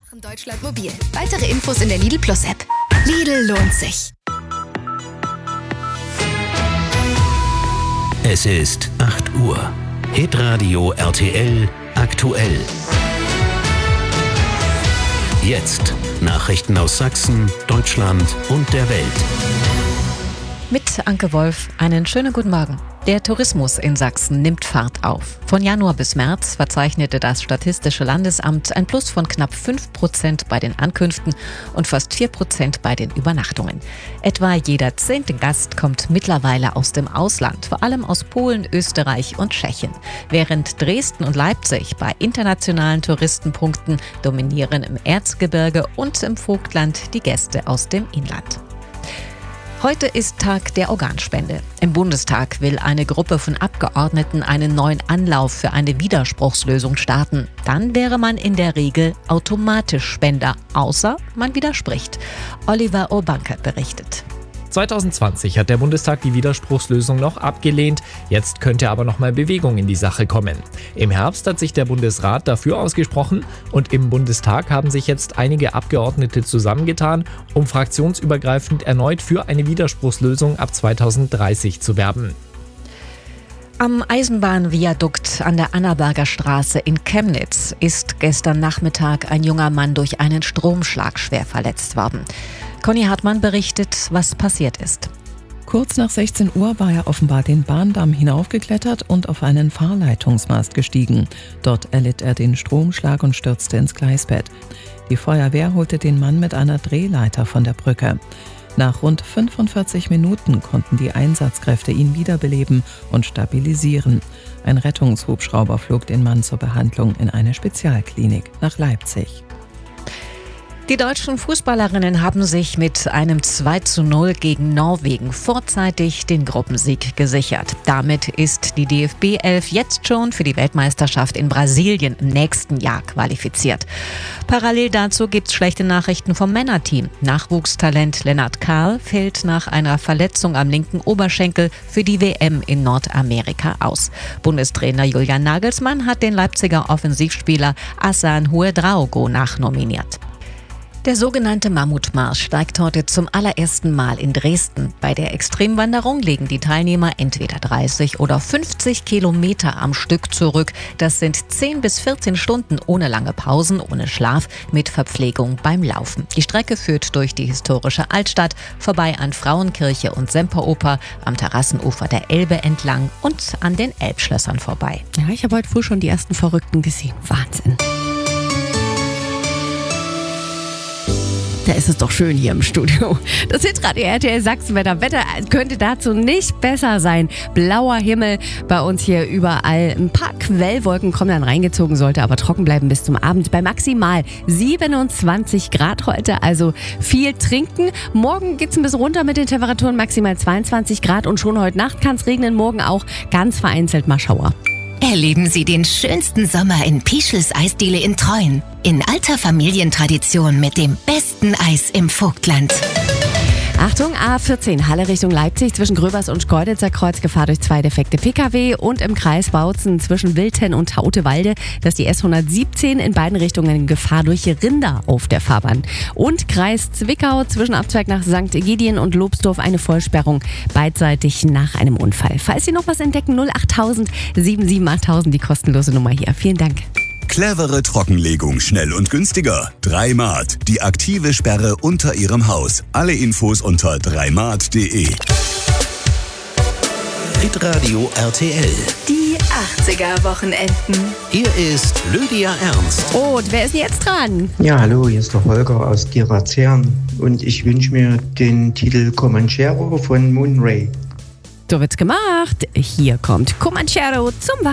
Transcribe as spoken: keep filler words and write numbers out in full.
Machen Deutschland mobil. Weitere Infos in der Lidl Plus App. Lidl lohnt sich. Es ist acht Uhr. Hitradio R T L aktuell. Jetzt Nachrichten aus Sachsen, Deutschland und der Welt. Mit Anke Wolf, einen schönen guten Morgen. Der Tourismus in Sachsen nimmt Fahrt auf. Von Januar bis März verzeichnete das Statistische Landesamt ein Plus von knapp fünf Prozent bei den Ankünften und fast vier Prozent bei den Übernachtungen. Etwa jeder zehnte Gast kommt mittlerweile aus dem Ausland, vor allem aus Polen, Österreich und Tschechien. Während Dresden und Leipzig bei internationalen Touristenpunkten dominieren im Erzgebirge und im Vogtland die Gäste aus dem Inland. Heute ist Tag der Organspende. Im Bundestag will eine Gruppe von Abgeordneten einen neuen Anlauf für eine Widerspruchslösung starten. Dann wäre man in der Regel automatisch Spender, außer man widerspricht. Oliver Urbanke berichtet. zwanzig zwanzig hat der Bundestag die Widerspruchslösung noch abgelehnt. Jetzt könnte aber noch mal Bewegung in die Sache kommen. Im Herbst hat sich der Bundesrat dafür ausgesprochen und im Bundestag haben sich jetzt einige Abgeordnete zusammengetan, um fraktionsübergreifend erneut für eine Widerspruchslösung ab zweitausenddreißig zu werben. Am Eisenbahnviadukt an der Annaberger Straße in Chemnitz ist gestern Nachmittag ein junger Mann durch einen Stromschlag schwer verletzt worden. Conny Hartmann berichtet, was passiert ist. Kurz nach sechzehn Uhr war er offenbar den Bahndamm hinaufgeklettert und auf einen Fahrleitungsmast gestiegen. Dort erlitt er den Stromschlag und stürzte ins Gleisbett. Die Feuerwehr holte den Mann mit einer Drehleiter von der Brücke. Nach rund fünfundvierzig Minuten konnten die Einsatzkräfte ihn wiederbeleben und stabilisieren. Ein Rettungshubschrauber flog den Mann zur Behandlung in eine Spezialklinik nach Leipzig. Die deutschen Fußballerinnen haben sich mit einem zwei zu null gegen Norwegen vorzeitig den Gruppensieg gesichert. Damit ist die D F B elf jetzt schon für die Weltmeisterschaft in Brasilien im nächsten Jahr qualifiziert. Parallel dazu gibt's schlechte Nachrichten vom Männerteam. Nachwuchstalent Lennart Kahl fällt nach einer Verletzung am linken Oberschenkel für die W M in Nordamerika aus. Bundestrainer Julian Nagelsmann hat den Leipziger Offensivspieler Hassan Huedraogo nachnominiert. Der sogenannte Mammutmarsch steigt heute zum allerersten Mal in Dresden. Bei der Extremwanderung legen die Teilnehmer entweder dreißig oder fünfzig Kilometer am Stück zurück. Das sind zehn bis vierzehn Stunden ohne lange Pausen, ohne Schlaf, mit Verpflegung beim Laufen. Die Strecke führt durch die historische Altstadt, vorbei an Frauenkirche und Semperoper, am Terrassenufer der Elbe entlang und an den Elbschlössern vorbei. Ja, ich habe heute früh schon die ersten Verrückten gesehen. Wahnsinn. Da ist es doch schön hier im Studio. Das Hitradio R T L Sachsenwetter. Wetter könnte dazu nicht besser sein. Blauer Himmel bei uns hier überall. Ein paar Quellwolken kommen dann reingezogen, sollte aber trocken bleiben bis zum Abend. Bei maximal siebenundzwanzig Grad heute, also viel trinken. Morgen geht es ein bisschen runter mit den Temperaturen, maximal zweiundzwanzig Grad. Und schon heute Nacht kann es regnen, morgen auch ganz vereinzelt mal Schauer. Erleben Sie den schönsten Sommer in Pischels Eisdiele in Treuen. In alter Familientradition mit dem besten Eis im Vogtland. Achtung, A vierzehn, Halle Richtung Leipzig zwischen Gröbers und Schkeuditzer Kreuz, Gefahr durch zwei defekte Pkw und im Kreis Bautzen zwischen Wilten und Tautewalde, das ist die S hundertsiebzehn, in beiden Richtungen Gefahr durch Rinder auf der Fahrbahn. Und Kreis Zwickau zwischen Abzweig nach Sankt Egidien und Lobsdorf eine Vollsperrung beidseitig nach einem Unfall. Falls Sie noch was entdecken, null achttausend sieben sieben achttausend, die kostenlose Nummer hier. Vielen Dank. Clevere Trockenlegung, schnell und günstiger. Dreimat, die aktive Sperre unter Ihrem Haus. Alle Infos unter dreimat punkt de. Hitradio R T L. Die achtziger-Wochenenden. Hier ist Lydia Ernst. Und wer ist jetzt dran? Ja, hallo, hier ist der Holger aus Gierazern und ich wünsche mir den Titel Comanchero von Moon Ray. So wird's gemacht. Hier kommt Comanchero zum